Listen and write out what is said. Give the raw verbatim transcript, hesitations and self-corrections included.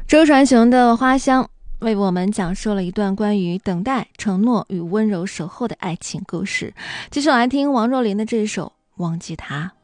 周传雄的《花香》为我们讲述了一段关于等待、承诺与温柔守候的爱情故事。继续来听王若琳的这首《忘记他》。